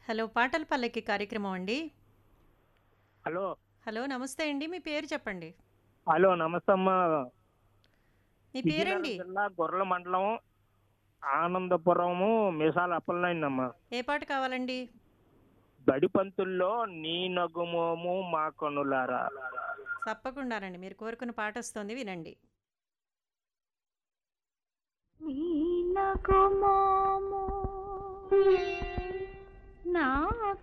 Hello! పాటల పల్లకి కార్యక్రమం అండి. హలో. హలో! నమస్తే అండి. మీ పేరు చెప్పండి. హలో. నమస్తమ్మా. మీ విజయనగరం పేరండి? జిల్లా గొర్రెల మండలం ఆనందపురము మీసాల అప్పలనాయుడినమ్మా. ఏ పాట కావాలండి? బడి పంతుల్లో నీ నగుమోము మా కనులారా. తప్పకుండానండి. మీరు కోరుకున్న పాటొస్తోంది వినండి. వీణకు మోము నా